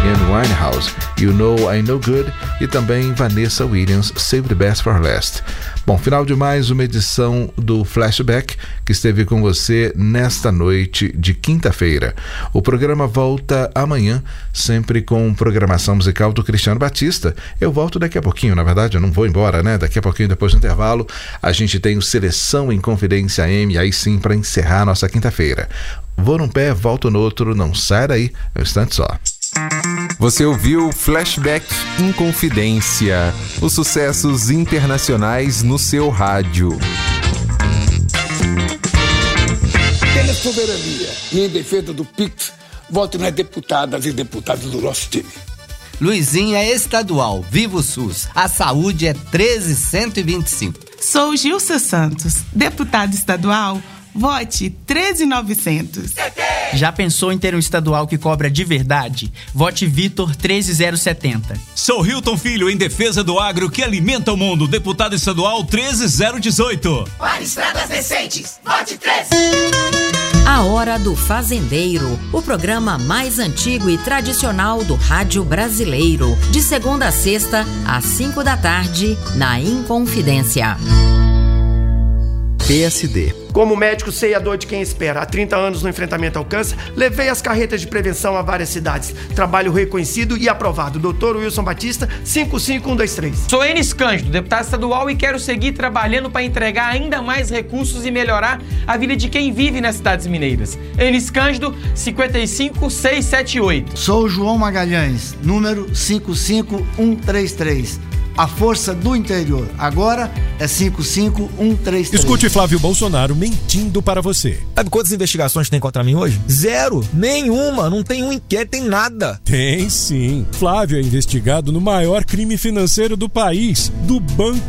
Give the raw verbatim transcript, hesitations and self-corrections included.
Amy Winehouse, You Know I Know Good, e também Vanessa Williams, Save the Best for Last. Bom, final de mais uma edição do Flashback, que esteve com você nesta noite de quinta-feira. O programa volta amanhã, sempre com programação musical do Cristiano Batista. Eu volto daqui a pouquinho, na verdade eu não vou embora, né? Daqui a pouquinho, depois do intervalo, a gente tem o Seleção em Confidência M, aí sim, para encerrar a nossa quinta-feira. Vou num pé, volto no outro, não sai daí, é um instante só. Você ouviu Flashback em Confidência, os sucessos internacionais no seu rádio. Pela soberania e em defesa do P I C, vote nas deputadas e deputados do nosso time. Luizinho é estadual, viva o SUS. A saúde é treze cento e vinte e cinco. Sou Gilsa Santos, deputado estadual, vote treze mil e novecentos. Já pensou em ter um estadual que cobra de verdade? Vote Vitor treze mil setenta. Sou Hilton Filho, em defesa do agro que alimenta o mundo, deputado estadual treze mil dezoito. Para estradas decentes, vote treze. A Hora do Fazendeiro, o programa mais antigo e tradicional do rádio brasileiro. De segunda a sexta, às cinco da tarde, na Inconfidência. P S D. Como médico, sei a dor de quem espera. Há trinta anos no enfrentamento ao câncer, levei as carretas de prevenção a várias cidades. Trabalho reconhecido e aprovado. doutor Wilson Batista, cinco cinco um dois três. Sou Enis Cândido, deputado estadual, e quero seguir trabalhando para entregar ainda mais recursos e melhorar a vida de quem vive nas cidades mineiras. Enis Cândido, cinco cinco seis sete oito. Sou João Magalhães, número cinco cinco um três três. A força do interior. Agora é cinco cinco um três três. Escute Flávio Bolsonaro mentindo para você. Sabe quantas investigações tem contra mim hoje? Zero. Nenhuma. Não tem um inquérito, tem nada. Tem sim. Flávio é investigado no maior crime financeiro do país, do Banco